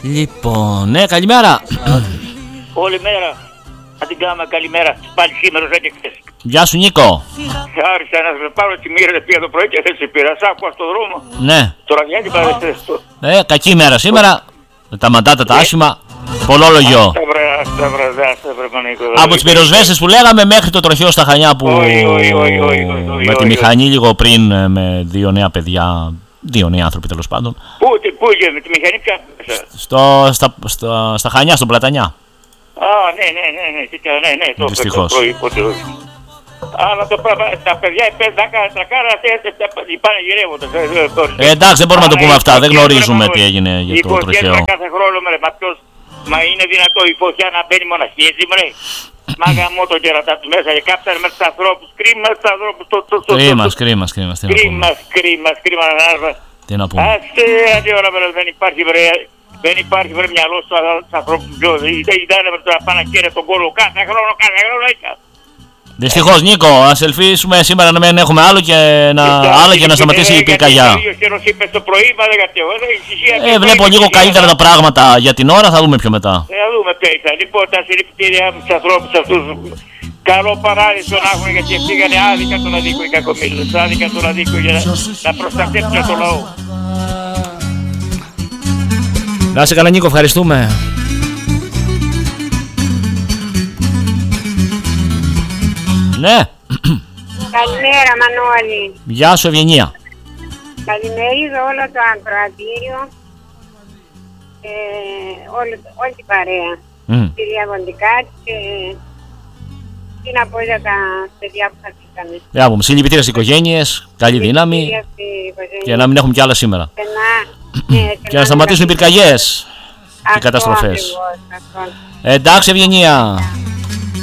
Λοιπόν, ναι, καλημέρα. Όλη μέρα θα την κάνουμε καλημέρα. Πάλι σήμερα δεν και χθες. Γεια σου, Νίκο. Άρχισα να σε πάρω τη μοίρα πια το πρωί και δεν σε πήρα. Σ' άκουα στον δρόμο. Ναι. Τώρα γιατί παρέστες. Κακή μέρα σήμερα. Τα ματάτα, τα άσχημα. Πολόλογιο. Από τις πυροσβέστες που λέγαμε μέχρι το τροχαίο στα Χανιά που με τη μηχανή λίγο πριν με δύο νέα παιδιά. Δύο νέοι άνθρωποι τέλος πάντων. Πού είχε με τη μηχανή πια? Στα Χανιά, στον Πλατανιά. Α, ναι. Δυστυχώς. Αλλά τα παιδιά τρακάρα πάνε γυρεύοντας. Εντάξει, δεν μπορούμε να το πούμε αυτά. Δεν γνωρίζουμε τι έγινε για το τροχαίο. Κάθε χρόνο μα είναι δυνατό η φωτιά να μπαίνει μοναχίζει, μωρέ. Μα γαμώ το κερατά του μέσα και κάψανε με τους ανθρώπους. Κρίμα στους ανθρώπους. Κρίμα. Τι να πούμε. Αντί ώρα δεν υπάρχει μυαλό στους ανθρώπους. Ήταν τώρα πάνε να καίρε τον κόλλο κάθε χρόνο έτσι. Δυστυχώς, Νίκο, ας ελπίσουμε σήμερα να μην έχουμε άλλο και να σταματήσει η πυρκαγιά. Βλέπω λίγο καλύτερα τα πράγματα για την ώρα, θα δούμε πιο μετά. Θα δούμε ποια ήταν. Λοιπόν, τα συλληπιτήριά μου στους ανθρώπους αυτούς. Καλό παράδεισο να έχουν, γιατί φύγανε άδικα τον αδίκο οι κακομοίριδες. Άδικα τον αδίκο για να προστατεύσουν το λαό. Να είσαι καλά, Νίκο, ευχαριστούμε. Ναι. Καλημέρα, Μανώλη. Γεια σου, Ευγενία. Καλημερίζω όλο το ακροατήριο, όλη την παρέα. Τη Διαγοντικάτη και τι να πω για τα παιδιά που χαθήκανε. Για πούμε, συλληπιτήρια στις οικογένειες, καλή δύναμη και να μην έχουμε κι άλλα σήμερα. Και να σταματήσουν οι πυρκαγιές και οι καταστροφές. Εντάξει, Ευγενία.